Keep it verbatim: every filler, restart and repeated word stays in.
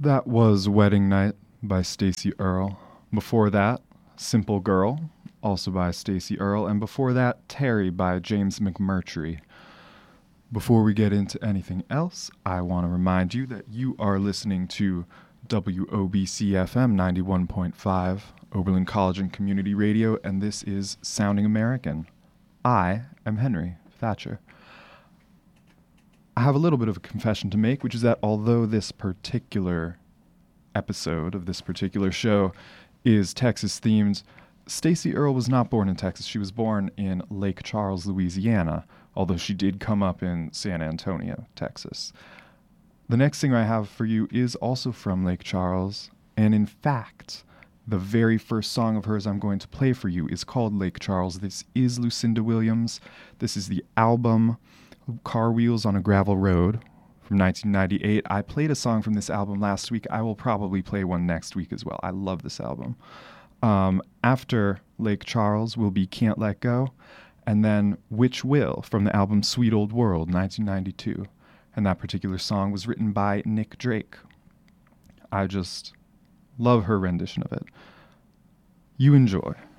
That was Wedding Night by Stacey Earle. Before that, Simple Girl, also by Stacey Earle. And before that, Terry by James McMurtry. Before we get into anything else, I want to remind you that you are listening to W O B C F M ninety-one point five, Oberlin College and Community Radio, and this is Sounding American. I am Henry Thatcher. I have a little bit of a confession to make, which is that although this particular episode of this particular show is Texas themed, Stacey Earle was not born in Texas. She was born in Lake Charles, Louisiana, although she did come up in San Antonio, Texas. The next singer I have for you is also from Lake Charles, and in fact, the very first song of hers I'm going to play for you is called Lake Charles. This is Lucinda Williams. This is the album Car Wheels on a Gravel Road from nineteen ninety-eight. I played a song from this album last week. I will probably play one next week as well. I love this album. Um, after Lake Charles will be Can't Let Go, and then Which Will from the album Sweet Old World, nineteen ninety-two. And that particular song was written by Nick Drake. I just love her rendition of it. You enjoy.